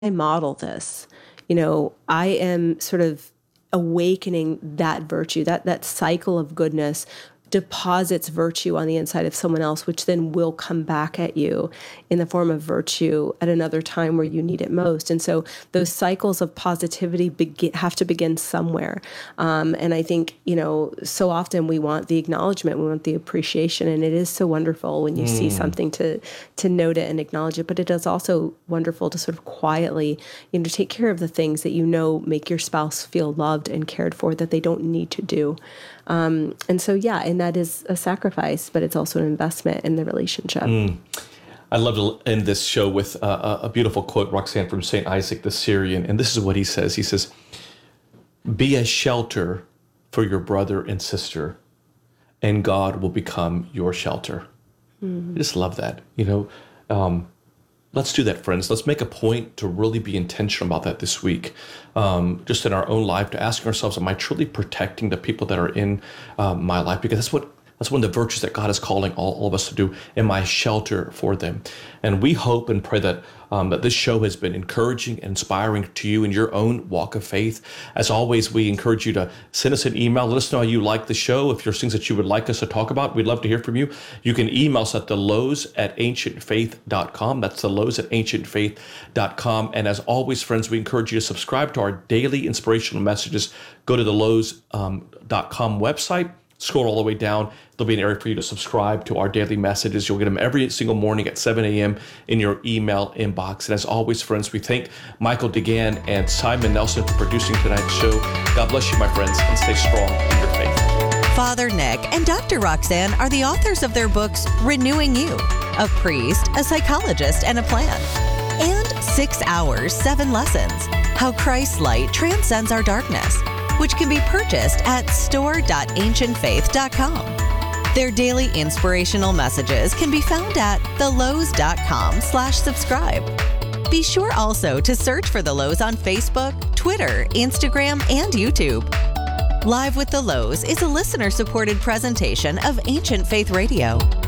I model this? I am sort of awakening that virtue, that cycle of goodness deposits virtue on the inside of someone else, which then will come back at you in the form of virtue at another time where you need it most. And so those cycles of positivity have to begin somewhere. And I think, so often we want the acknowledgement, we want the appreciation, and it is so wonderful when you see something to note it and acknowledge it. But it is also wonderful to sort of quietly, take care of the things that make your spouse feel loved and cared for that they don't need to do. And that is a sacrifice, but it's also an investment in the relationship. I'd love to end this show with a beautiful quote, Roxanne, from St. Isaac the Syrian. And this is what he says. He says, "Be a shelter for your brother and sister, and God will become your shelter." I just love that. Let's do that, friends. Let's make a point to really be intentional about that this week. Just in our own life, to ask ourselves, am I truly protecting the people that are in my life? Because that's one of the virtues that God is calling all of us to do. Am I a shelter for them? And we hope and pray that that this show has been encouraging and inspiring to you in your own walk of faith. As always, we encourage you to send us an email. Let us know how you like the show. If there's things that you would like us to talk about, we'd love to hear from you. You can email us at thelows@ancientfaith.com. That's thelows@ancientfaith.com. And as always, friends, we encourage you to subscribe to our daily inspirational messages. Go to thelows.com website. Scroll all the way down. There'll be an area for you to subscribe to our daily messages. You'll get them every single morning at 7 a.m. in your email inbox. And as always, friends, we thank Michael DeGan and Simon Nelson for producing tonight's show. God bless you, my friends, and stay strong in your faith. Father Nick and Dr. Roxanne are the authors of their books, Renewing You, a priest, a psychologist, and a plan, and 6 Hours, 7 Lessons, How Christ's Light Transcends Our Darkness, which can be purchased at store.ancientfaith.com. Their daily inspirational messages can be found at thelows.com/subscribe. Be sure also to search for The Lows on Facebook, Twitter, Instagram, and YouTube. Live with The Lows is a listener-supported presentation of Ancient Faith Radio.